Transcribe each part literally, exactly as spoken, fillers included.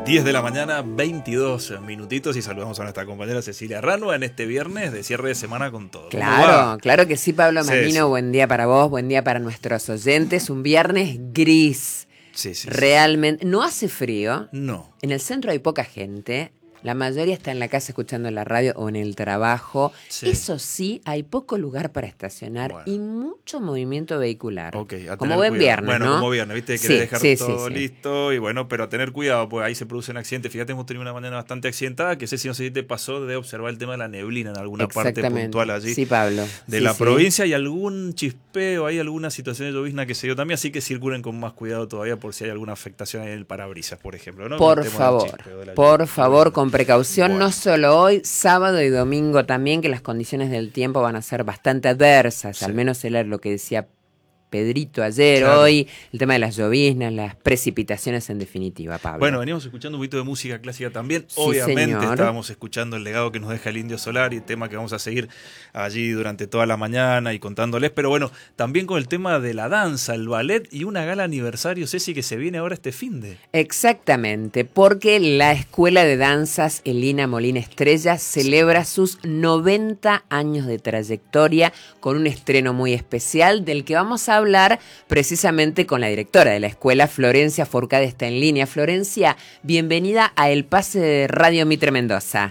diez de la mañana, veintidós minutitos, y saludamos a nuestra compañera Cecilia Ranua en este viernes de cierre de semana con todo. Claro, claro que sí, Pablo Sí, Mamino, sí. buen día para vos, buen día para nuestros oyentes. Un viernes gris, Sí, sí, realmente. No hace frío, sí. No. en el centro hay poca gente, la mayoría está en la casa escuchando la radio o en el trabajo. Sí. Eso sí, hay poco lugar para estacionar Bueno. y mucho movimiento vehicular. Ok, a como tener buen cuidado. viernes, Bueno, ¿no? como viernes, ¿viste? Sí, Querés dejar sí, todo sí, sí. listo y bueno, pero a tener cuidado, pues ahí se producen accidentes. Fíjate, hemos tenido una mañana bastante accidentada, que sé si no sé si te pasó de observar el tema de la neblina en alguna parte Exactamente. puntual allí Sí, Pablo. de Sí, la sí. provincia, y algún chispeo, hay alguna situación de llovizna que se dio también, así que circulen con más cuidado todavía por si hay alguna afectación en el parabrisas, por ejemplo, ¿no? Con Por el tema del favor, chispeo, de la por lluvia, favor, llovizna. con precaución, Bueno. no solo hoy, sábado y domingo también, que las condiciones del tiempo van a ser bastante adversas, Sí. al menos era lo que decía Pedrito ayer, Claro. hoy, el tema de las lloviznas, las precipitaciones en definitiva, Pablo. Bueno, veníamos escuchando un poquito de música clásica también. Sí, Obviamente señor. estábamos escuchando el legado que nos deja el Indio Solar y el tema que vamos a seguir allí durante toda la mañana y contándoles. Pero bueno, también con el tema de la danza, el ballet y una gala aniversario, Ceci, que se viene ahora este finde. Exactamente, porque la Escuela de Danzas Elina Molina Estrella celebra sus noventa años de trayectoria con un estreno muy especial del que vamos a hablar precisamente con la directora de la escuela, Florencia Forcade, está en línea. Florencia, bienvenida a El Pase de Radio Mitre Mendoza.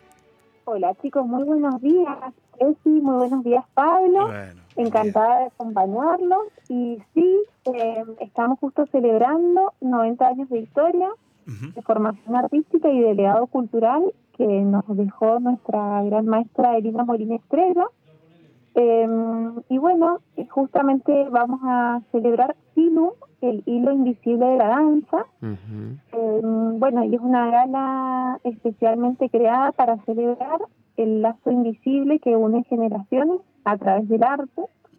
Hola chicos, muy buenos días. Ceci, muy buenos días Pablo. Bueno, Encantada de acompañarlos. Y sí, eh, estamos justo celebrando noventa años de historia, uh-huh. de formación artística y de legado cultural que nos dejó nuestra gran maestra Elina Molina Estrella. Eh, y bueno, justamente vamos a celebrar Silum, el hilo invisible de la danza. Uh-huh. Eh, bueno, y es una gala especialmente creada para celebrar el lazo invisible que une generaciones a través del arte.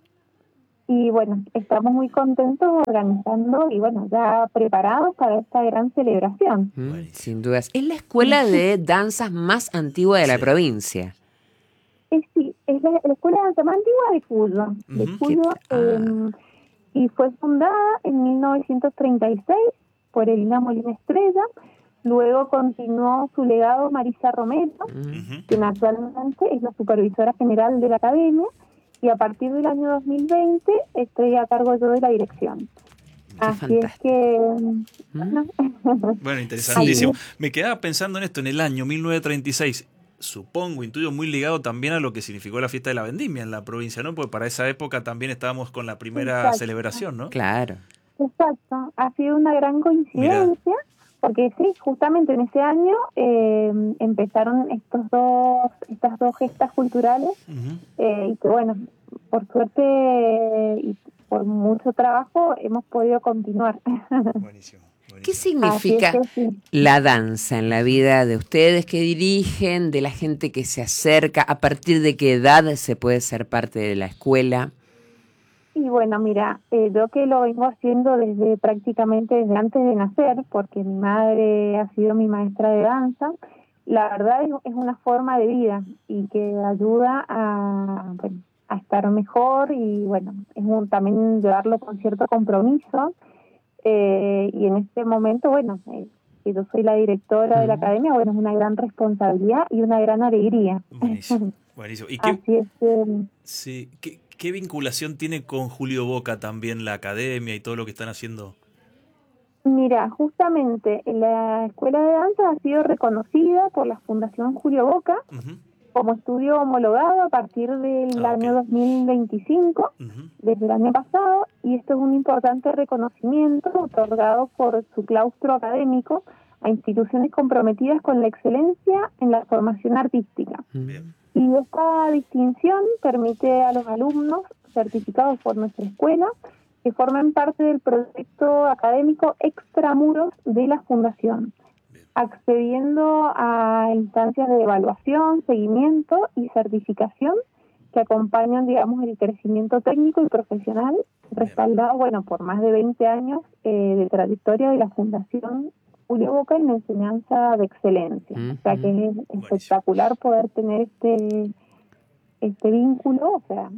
Y bueno, estamos muy contentos organizando y bueno, ya preparados para esta gran celebración. Mm, sin dudas. Es la escuela de danzas más antigua de la Sí. provincia. Eh, sí, es la, la escuela de danza más antigua de Cuyo. Uh-huh. De Cuyo ¿Qué? eh, Ah. y fue fundada en mil novecientos treinta y seis por Elina Molina Estrella. Luego continuó su legado Marisa Romero, Uh-huh. quien actualmente es la supervisora general de la academia, y a partir del año dos mil veinte estoy a cargo yo de la dirección. Qué Así fantástico. es que... ¿Mm? Bueno, interesantísimo. Sí. Me quedaba pensando en esto, en el año mil novecientos treinta y seis. Supongo, intuyo, muy ligado también a lo que significó la fiesta de la vendimia en la provincia, ¿no? Porque para esa época también estábamos con la primera Exacto. celebración, ¿no? Claro. Exacto, ha sido una gran coincidencia, Mirá. porque sí, justamente en ese año eh, empezaron estos dos, estas dos gestas culturales, Uh-huh. eh, y que bueno, por suerte eh, y por mucho trabajo hemos podido continuar. Buenísimo. ¿Qué buenísimo. significa Así es que sí. la danza en la vida de ustedes que dirigen, de la gente que se acerca? ¿A partir de qué edad se puede ser parte de la escuela? Y bueno, mira, eh, yo que lo vengo haciendo desde prácticamente desde antes de nacer, porque mi madre ha sido mi maestra de danza, la verdad es, es una forma de vida y que ayuda a, bueno, a estar mejor y bueno, es un, también llevarlo con cierto compromiso. Eh, y en este momento, bueno, eh, que yo soy la directora de la academia, bueno, es una gran responsabilidad y una gran alegría. Buenísimo. Buenísimo. ¿Y qué, Así es que... sí, qué, qué vinculación tiene con Julio Boca también la academia y todo lo que están haciendo? Mira, justamente la Escuela de Danza ha sido reconocida por la Fundación Julio Boca Uh-huh. como estudio homologado a partir del Ah, año ok. dos mil veinticinco, Uh-huh. desde el año pasado, y esto es un importante reconocimiento otorgado por su claustro académico a instituciones comprometidas con la excelencia en la formación artística. Bien. Y esta distinción permite a los alumnos certificados por nuestra escuela que formen parte del proyecto académico Extramuros de la Fundación, Bien. accediendo a instancias de evaluación, seguimiento y certificación que acompañan, digamos, el crecimiento técnico y profesional, respaldado, bueno, por más de veinte años eh, de trayectoria de la Fundación Julio Boca en la enseñanza de excelencia. Uh-huh. O sea que es espectacular poder tener este este vínculo, o sea,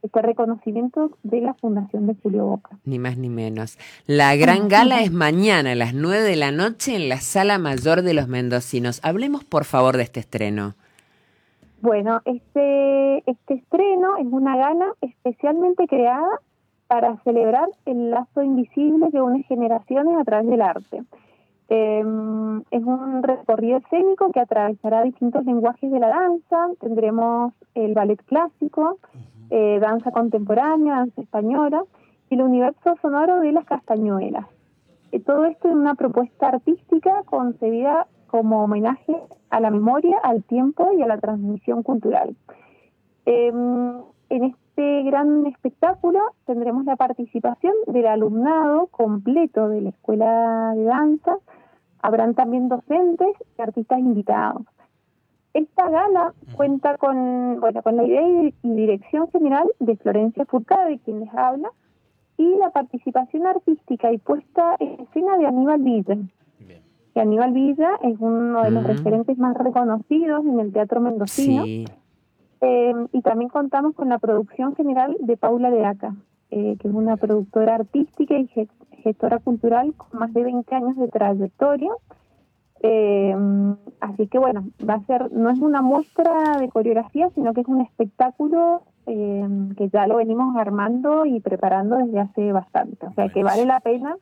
este reconocimiento de la Fundación de Julio Boca. Ni más ni menos. La gran gala es mañana a las nueve de la noche en la Sala Mayor de los Mendocinos. Hablemos por favor de este estreno. Bueno, este, este estreno es una gala especialmente creada para celebrar el lazo invisible que une generaciones a través del arte. Eh, es un recorrido escénico que atravesará distintos lenguajes de la danza. Tendremos el ballet clásico, eh, danza contemporánea, danza española y el universo sonoro de las castañuelas. Eh, todo esto en una propuesta artística concebida como homenaje a la memoria, al tiempo y a la transmisión cultural. Eh, en este gran espectáculo tendremos la participación del alumnado completo de la Escuela de Danza. Habrán también docentes y artistas invitados. Esta gala cuenta con, bueno, con la idea y, y dirección general de Florencia Furcade, quien les habla, y la participación artística y puesta en escena de Aníbal Villa. Bien. Que Aníbal Villa es uno de los uh-huh. referentes más reconocidos en el teatro mendocino. Sí. Eh, y también contamos con la producción general de Paula de Aca, eh, que es una productora artística y gestora cultural con más de veinte años de trayectoria. Eh, así que bueno, va a ser, no es una muestra de coreografía, sino que es un espectáculo eh, que ya lo venimos armando y preparando desde hace bastante. O sea, que vale la pena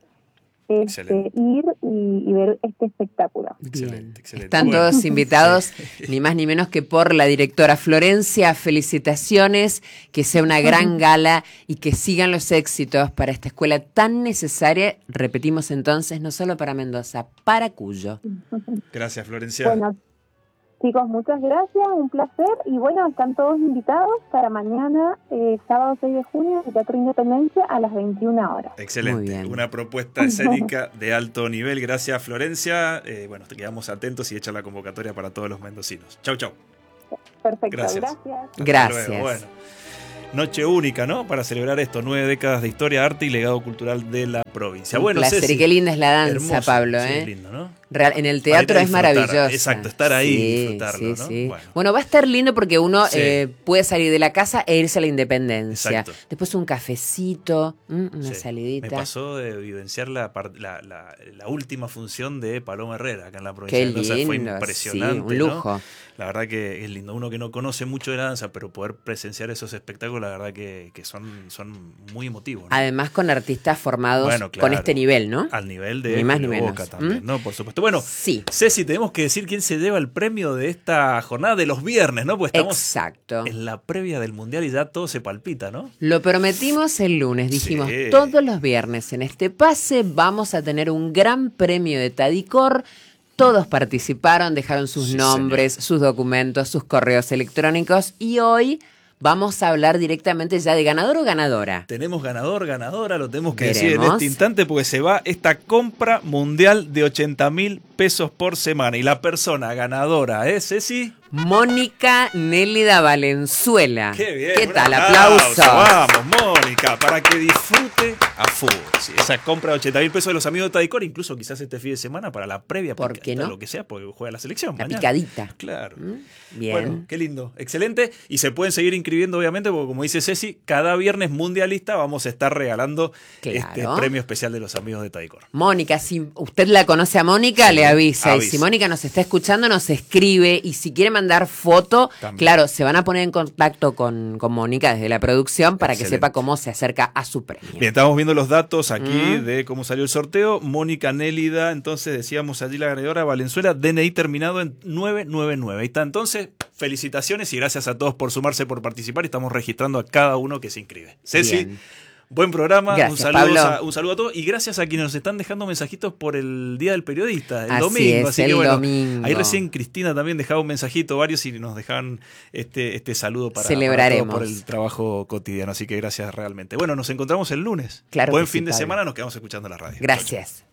este, ir y, y ver este espectáculo. Excelente, excelente. Están bueno. todos invitados, sí. ni más ni menos que por la directora Florencia. Felicitaciones, que sea una gran gala y que sigan los éxitos para esta escuela tan necesaria, repetimos entonces, no solo para Mendoza, para Cuyo. Gracias, Florencia. Bueno, chicos, muchas gracias, un placer. Y bueno, están todos invitados para mañana, eh, sábado seis de junio, en el Teatro Independencia a las veintiuna horas. Excelente, una propuesta escénica de alto nivel. Gracias, Florencia. Eh, bueno, te quedamos atentos y echa la convocatoria para todos los mendocinos. Chau, chau. Perfecto, gracias. Gracias. Gracias. Bueno, noche única, ¿no? Para celebrar esto, nueve décadas de historia, arte y legado cultural de la provincia. Un bueno, placer. Ceci, y qué linda es la danza, hermoso, Pablo, sí, ¿eh? Lindo, ¿no? Real, en el teatro es maravilloso. Exacto, estar ahí y sí, disfrutarlo, sí, ¿no? Sí. Bueno. bueno, va a estar lindo porque uno Sí. eh, puede salir de la casa e irse a la Independencia. Exacto. Después un cafecito, mm, una Sí. salidita. Me pasó de vivenciar la, part- la, la, la última función de Paloma Herrera acá en la provincia Qué de Mendoza. Fue lindo, impresionante, sí, un lujo. ¿no? La verdad que es lindo. Uno que no conoce mucho de la danza, pero poder presenciar esos espectáculos, la verdad que, que son, son muy emotivos, ¿no? Además con artistas formados Bueno, claro, con este nivel, ¿no? Al nivel de ni más ni Julio menos. Boca también, ¿Mm? ¿no? Por supuesto. Bueno, sí. Ceci, tenemos que decir quién se lleva el premio de esta jornada de los viernes, ¿no? Pues estamos Exacto. en la previa del Mundial y ya todo se palpita, ¿no? Lo prometimos el lunes, dijimos Sí. todos los viernes en este pase vamos a tener un gran premio de Tadicor. Todos participaron, dejaron sus Sí, nombres, señor. sus documentos, sus correos electrónicos y hoy vamos a hablar directamente ya de ganador o ganadora. Tenemos ganador, ganadora, lo tenemos que Veremos. decir en este instante porque se va esta compra mundial de ochenta mil pesos por semana. Y la persona ganadora es, Ceci. Mónica Nélida Valenzuela. Qué bien. ¿Qué un tal? Aplausos. Vamos, Mónica, para que disfrute a full. Sí, esa compra de ochenta mil pesos de los amigos de Tadicor, incluso quizás este fin de semana para la previa. ¿Por qué no? Lo que sea, porque juega la selección. La mañana. picadita. Claro. ¿Mm? Bien. Bueno, qué lindo. Excelente. Y se pueden seguir inscribiendo, obviamente, porque como dice Ceci, cada viernes mundialista vamos a estar regalando Claro. este premio especial de los amigos de Tadicor. Mónica, si usted la conoce a Mónica, Sí, le avisa. avisa. Y si Mónica nos está escuchando, nos escribe. Y si quiere mandar foto, También. claro, se van a poner en contacto con, con Mónica desde la producción para Excelente. que sepa cómo se acerca a su premio. Bien, estamos viendo los datos aquí Mm. de cómo salió el sorteo. Mónica Nélida, entonces decíamos allí la ganadora, Valenzuela, D N I terminado en nueve nueve nueve. Ahí está, entonces, felicitaciones y gracias a todos por sumarse, por participar. Y estamos registrando a cada uno que se inscribe. Ceci, Bien. buen programa, Gracias, un, saludo Pablo. a, un saludo a todos y gracias a quienes nos están dejando mensajitos por el Día del Periodista, el Así domingo. es, así el que bueno, domingo. ahí recién Cristina también dejaba un mensajito, varios, y nos dejaban este, este saludo para, Celebraremos. para todos por el trabajo cotidiano. Así que gracias realmente. Bueno, nos encontramos el lunes. Claro Buen que fin sí, de Pablo. semana, nos quedamos escuchando la radio. Gracias.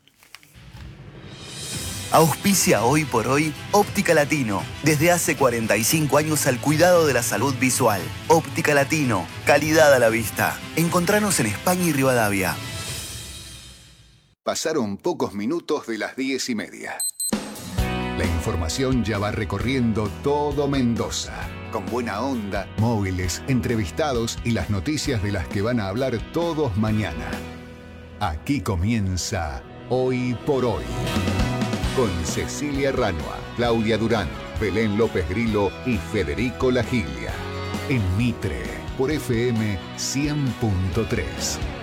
Auspicia hoy por hoy Óptica Latino. Desde hace cuarenta y cinco años al cuidado de la salud visual. Óptica Latino. Calidad a la vista. Encontranos en España y Rivadavia. Pasaron pocos minutos de las diez y media. La información ya va recorriendo todo Mendoza. con buena onda, móviles, entrevistados y las noticias de las que van a hablar todos mañana. Aquí comienza Hoy por Hoy. Con Cecilia Ranua, Claudia Durán, Belén López Grillo y Federico La Gilia. En Mitre, por F M cien punto tres.